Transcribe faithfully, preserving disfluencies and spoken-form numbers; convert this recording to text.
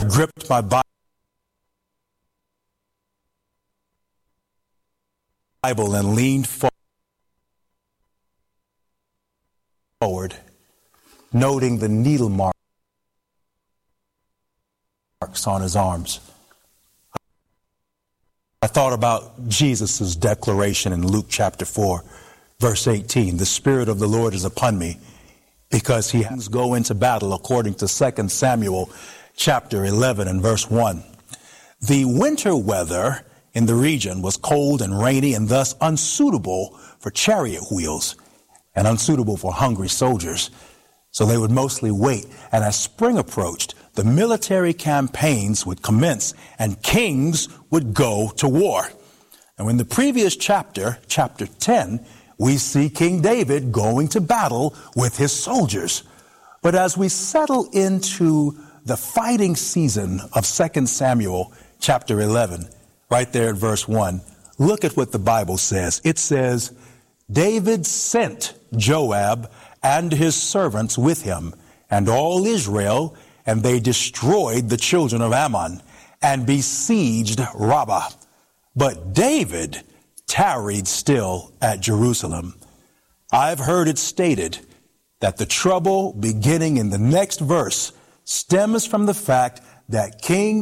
gripped my Bible and leaned forward, noting the needle marks on his arms. I thought about Jesus' declaration in Luke chapter four, verse eighteen. The Spirit of the Lord is upon me because he has go into battle, according to Second Samuel chapter eleven and verse one. The winter weather in the region was cold and rainy and thus unsuitable for chariot wheels and unsuitable for hungry soldiers. So they would mostly wait. And as spring approached, the military campaigns would commence and kings would go to war. And in the previous chapter, chapter ten, we see King David going to battle with his soldiers. But as we settle into the fighting season of Second Samuel chapter eleven, right there at verse one, look at what the Bible says. It says, David sent Joab and his servants with him and all Israel, and they destroyed the children of Ammon and besieged Rabbah. But David tarried still at Jerusalem. I've heard it stated that the trouble beginning in the next verse stems from the fact that King